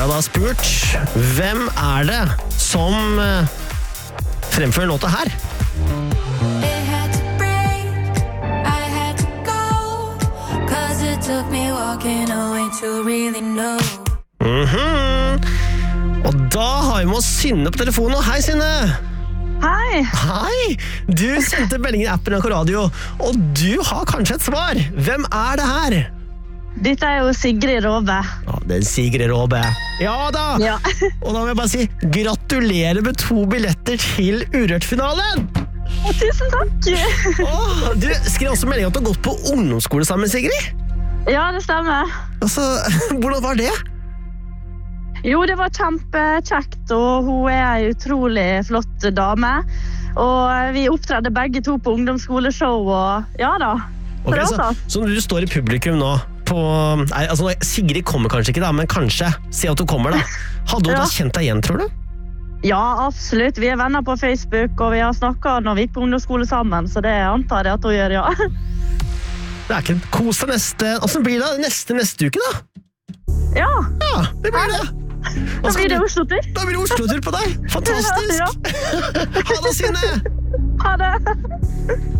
har jeg da spurt, hvem er det som fremfører låta her? Og da har vi med oss Synne på telefonen. Hei, Synne! Hei! Hei! Du sendte meldingen i appen NRK Radio, og du har kanskje et svar. Hvem er det her? Dette er jo Sigrid Råbe. Ja, det er Sigrid Råbe. Ja da! Ja. Og da vil jeg bare si, gratulerer med 2 billetter til Urørt-finalen! Tusen takk! Du skrev også melding at du har gått på ungdomsskole sammen med Sigrid? Ja, det stemmer. Altså, hvordan var det? Jo, det var kjempekjekt, og hun er en utrolig flott dame. Og vi opptredde begge to på ungdomsskoleshow, og ja da. Okay, så når du står i publikum nå, altså Sigrid kommer kanskje ikke da, men kanskje, si at hun kommer da. Hadde hun da kjent deg igjen, tror du? Ja, absolutt. Vi er venner på Facebook, og vi har snakket når vi gikk på ungdomsskole sammen, så det antar jeg at hun gjør, ja. Det er ikke en kos til hvordan blir det neste uke da? Ja. Ja, det blir det. Da blir det Oslo-tur. Da blir det Oslo-tur på deg. Fantastisk. Ja. Ha det, Synne. Ha det.